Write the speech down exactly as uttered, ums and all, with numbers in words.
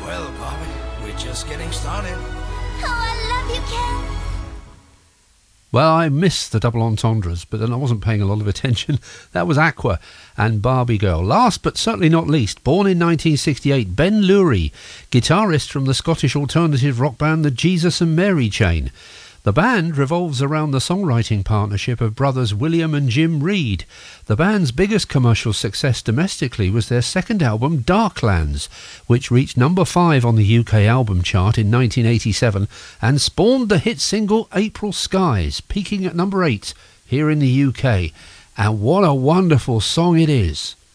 Well, Bobby, we're just getting started. Oh, I love you, Ken. Well, I missed the double entendres, but then I wasn't paying a lot of attention. That was Aqua and Barbie Girl. Last but certainly not least, born in nineteen sixty-eight, Ben Lurie, guitarist from the Scottish alternative rock band The Jesus and Mary Chain. The band revolves around the songwriting partnership of brothers William and Jim Reid. The band's biggest commercial success domestically was their second album, Darklands, which reached number five on the U K album chart in nineteen eighty-seven and spawned the hit single April Skies, peaking at number eight here in the U K. And what a wonderful song it is.